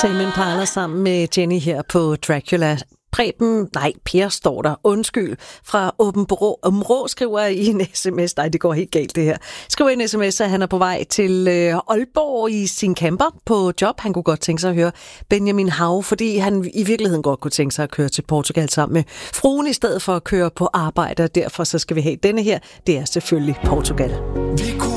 Tame Impala sammen med Jenny her på Dracula. Per står der, undskyld, fra Åben Rå skriver i en sms, nej, det går helt galt det her, skriver i en sms, at han er på vej til Aalborg i sin camper på job. Han kunne godt tænke sig at høre Benjamin Hav, fordi han i virkeligheden godt kunne tænke sig at køre til Portugal sammen med fruen, i stedet for at køre på arbejde, og derfor så skal vi have denne her. Det er selvfølgelig Portugal. Vi